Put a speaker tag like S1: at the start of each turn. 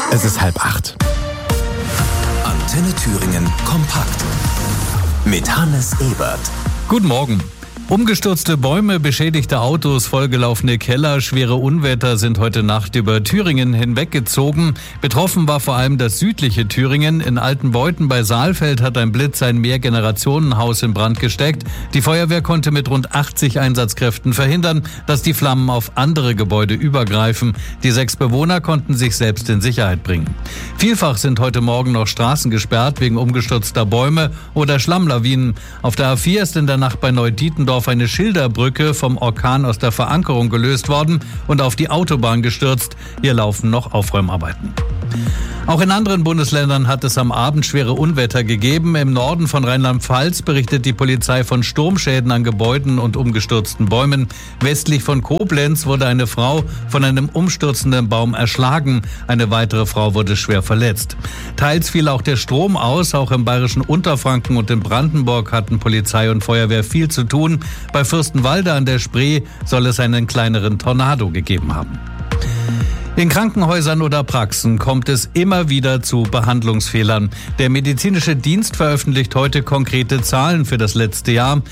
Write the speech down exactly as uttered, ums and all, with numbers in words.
S1: Es ist halb acht.
S2: Antenne Thüringen kompakt mit Hannes Ebert.
S3: Guten Morgen. Umgestürzte Bäume, beschädigte Autos, vollgelaufene Keller, schwere Unwetter sind heute Nacht über Thüringen hinweggezogen. Betroffen war vor allem das südliche Thüringen. In Altenbeuthen bei Saalfeld hat ein Blitz ein Mehrgenerationenhaus in Brand gesteckt. Die Feuerwehr konnte mit rund achtzig Einsatzkräften verhindern, dass die Flammen auf andere Gebäude übergreifen. Die sechs Bewohner konnten sich selbst in Sicherheit bringen. Vielfach sind heute Morgen noch Straßen gesperrt wegen umgestürzter Bäume oder Schlammlawinen. Auf der A vier ist in der Nacht bei Neudietendorf eine Schilderbrücke vom Orkan aus der Verankerung gelöst worden und auf die Autobahn gestürzt. Hier laufen noch Aufräumarbeiten. Auch in anderen Bundesländern hat es am Abend schwere Unwetter gegeben. Im Norden von Rheinland-Pfalz berichtet die Polizei von Sturmschäden an Gebäuden und umgestürzten Bäumen. Westlich von Koblenz wurde eine Frau von einem umstürzenden Baum erschlagen. Eine weitere Frau wurde schwer verletzt. Teils fiel auch der Strom aus. Auch im bayerischen Unterfranken und in Brandenburg hatten Polizei und Feuerwehr viel zu tun. Bei Fürstenwalde an der Spree soll es einen kleineren Tornado gegeben haben. In Krankenhäusern oder Praxen kommt es immer wieder zu Behandlungsfehlern. Der medizinische Dienst veröffentlicht heute konkrete Zahlen für das letzte Jahr.